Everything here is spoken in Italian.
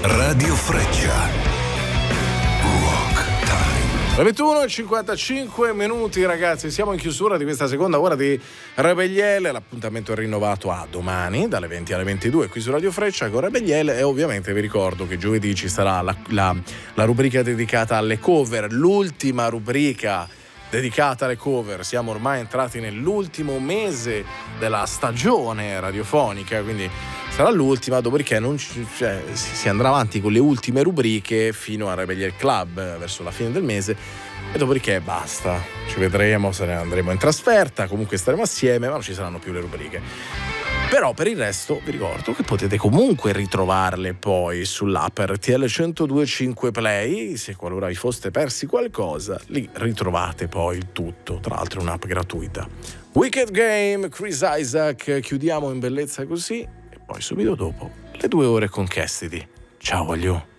Radio Freccia. Rock Time. Le 21:55 ragazzi, siamo in chiusura di questa seconda ora di Rebelliele. L'appuntamento è rinnovato a domani dalle 20 alle 22 qui su Radio Freccia con Rebelliele, e ovviamente vi ricordo che giovedì ci sarà la rubrica dedicata alle cover, l'ultima rubrica dedicata alle cover. Siamo ormai entrati nell'ultimo mese della stagione radiofonica, quindi sarà l'ultima, dopodiché si andrà avanti con le ultime rubriche fino a Rebellion Club verso la fine del mese, e dopodiché basta, ci vedremo se ne andremo in trasferta, comunque staremo assieme, ma non ci saranno più le rubriche. Però per il resto vi ricordo che potete comunque ritrovarle poi sull'app RTL 102.5 Play, se qualora vi foste persi qualcosa, lì ritrovate poi il tutto, tra l'altro è un'app gratuita. Wicked Game, Chris Isaac, chiudiamo in bellezza così, e poi subito dopo le 2 ore con Cassidy. Ciao voglio.